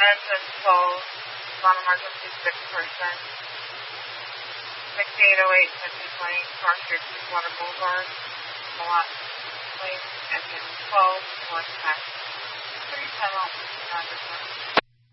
Edison 12, on emergency 6 person. 6808 5020, Cross Street, Water Boulevard, Lot Place, engine 12, North Pack. 3 tunnel,